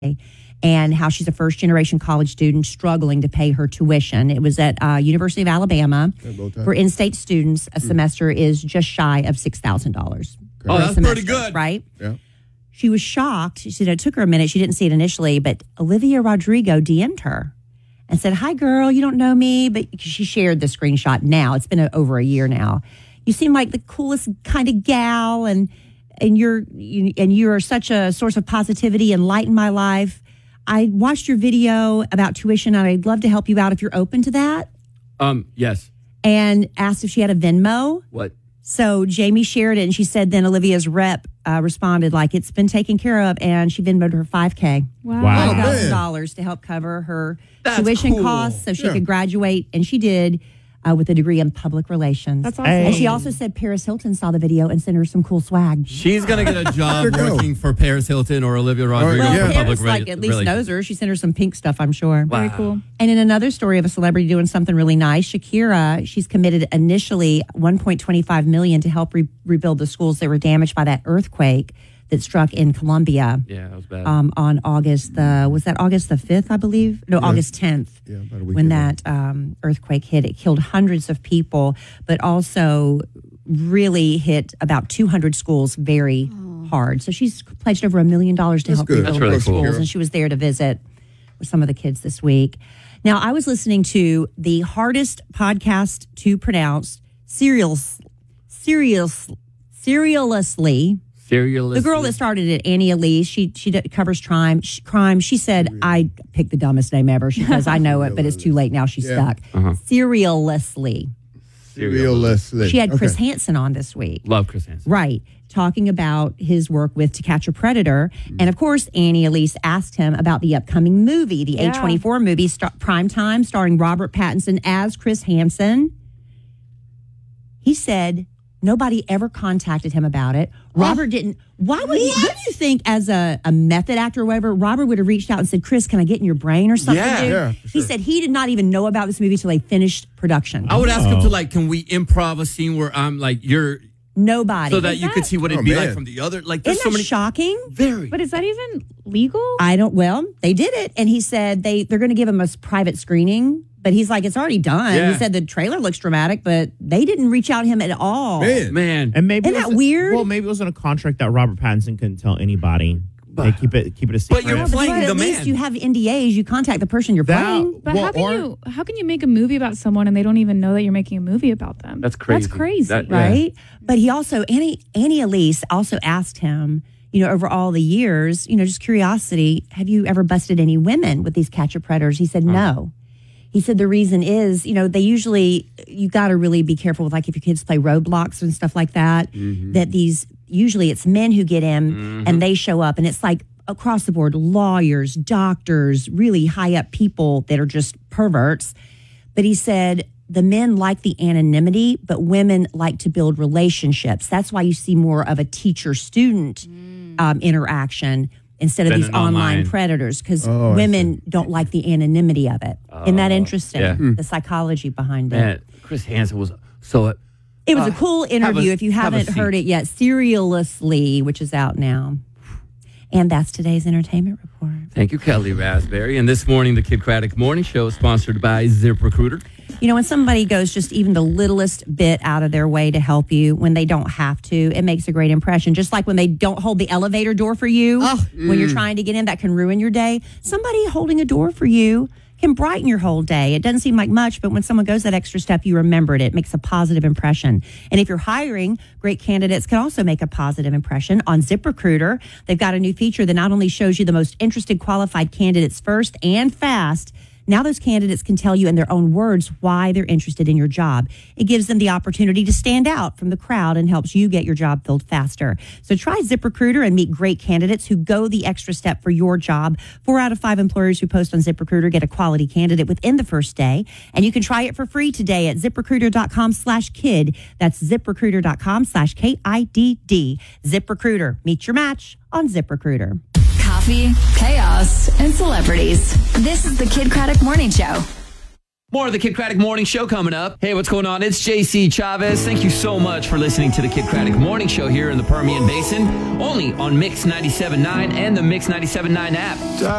and how she's a first-generation college student struggling to pay her tuition. It was at University of Alabama. For in-state students, a semester is just shy of $6,000. Oh, that's pretty good. Right? Yeah. She was shocked. She said it took her a minute. She didn't see it initially, but Olivia Rodrigo DM'd her and said, "Hi, girl, you don't know me," but she shared the screenshot now. It's been over a year now. "You seem like the coolest kind of gal, and you are such a source of positivity and light in my life. I watched your video about tuition, and I'd love to help you out if you're open to that." Yes. And asked if she had a Venmo. What? So Jamie shared it, and she said then Olivia's rep responded like, "It's been taken care of," and she Venmoed her $5,000. Wow. $5,000 to help cover her tuition costs so she could graduate, and she did with a degree in public relations. That's awesome. And she also said Paris Hilton saw the video and sent her some cool swag. She's going to get a job working for Paris Hilton or Olivia Rodrigo Well, for Paris public at least knows her. She sent her some pink stuff, I'm sure. Wow. Very cool. And in another story of a celebrity doing something really nice, Shakira, she's committed initially $1.25 million to help rebuild the schools that were damaged by that earthquake that struck in Colombia. Yeah, that was bad. On August August the 5th, I believe? No, August 10th. Yeah, about a week when ago. that earthquake hit. It killed hundreds of people, but also really hit about 200 schools very hard. So she's pledged over $1 million to help good. rebuild That's really those cool. schools. And she was there to visit with some of the kids this week. Now, I was listening to the hardest podcast to pronounce, Serialously. The girl that started it, Annie Elise, she covers crime. She said, "I picked the dumbest name ever." She says, "I know it, but it's too late now. She's stuck." Serialously. She had Chris Hansen on this week. Love Chris Hansen. Right. Talking about his work with To Catch a Predator. And of course, Annie Elise asked him about the upcoming movie, the A24 movie, Primetime, starring Robert Pattinson as Chris Hansen. He said nobody ever contacted him about it. Robert didn't. Why would he? Don't you think, as a method actor or whatever, Robert would have reached out and said, "Chris, can I get in your brain or something?" Yeah. dude? Yeah, for He sure. said he did not even know about this movie till they finished production. I would ask him to, can we improv a scene where I'm you're, Nobody. so that you could see what it'd be like man. from the other, there's Isn't so that many. shocking? Very. But is that even legal? Well, they did it. And he said they're going to give him a private screening. But he's like, it's already done. Yeah. He said the trailer looks dramatic, but they didn't reach out to him at all. Man. And maybe Isn't it was that weird? Well, maybe it was in a contract that Robert Pattinson couldn't tell anybody. They keep it a secret. But you're But playing at the least man. you have NDAs. You contact the person you're playing. But how can you make a movie about someone and they don't even know that you're making a movie about them? That's crazy. That's crazy. Yeah. Right? But he also, Annie Elise also asked him, over all the years, just curiosity, have you ever busted any women with these catch of predators? He said, no. He said the reason is, they usually, you got to really be careful with, if your kids play Roblox and stuff like that, that usually it's men who get in and they show up, and it's across the board, lawyers, doctors, really high up people that are just perverts. But he said the men like the anonymity, but women like to build relationships. That's why you see more of a teacher-student interaction instead of Than these an online online. predators, because women don't like the anonymity of it. Isn't that interesting? yeah. The psychology behind it. Man, Chris Hansen was so. It was a cool interview. If you have a haven't heard seat. it yet, Serialously, which is out now. And that's today's entertainment report. Thank you, Kelly Raspberry. And this morning, the Kid Craddock Morning Show is sponsored by ZipRecruiter. When somebody goes just even the littlest bit out of their way to help you when they don't have to, it makes a great impression. Just like when they don't hold the elevator door for you when you're trying to get in, that can ruin your day. Somebody holding a door for you can brighten your whole day. It doesn't seem like much, but when someone goes that extra step, you remembered it. It makes a positive impression. And if you're hiring, great candidates can also make a positive impression on ZipRecruiter. They've got a new feature that not only shows you the most interested qualified candidates first and fast, now those candidates can tell you in their own words why they're interested in your job. It gives them the opportunity to stand out from the crowd and helps you get your job filled faster. So try ZipRecruiter and meet great candidates who go the extra step for your job. 4 out of 5 employers who post on ZipRecruiter get a quality candidate within the first day. And you can try it for free today at ZipRecruiter.com/kid. That's ZipRecruiter.com/KIDD. ZipRecruiter. Meet your match on ZipRecruiter. Coffee, chaos, and celebrities. This is the Kid Craddock Morning Show. More of the Kid Craddock Morning Show coming up. Hey, what's going on? It's JC Chavez. Thank you so much for listening to the Kid Craddock Morning Show here in the Permian Basin, only on Mix 97.9 and the Mix 97.9 app.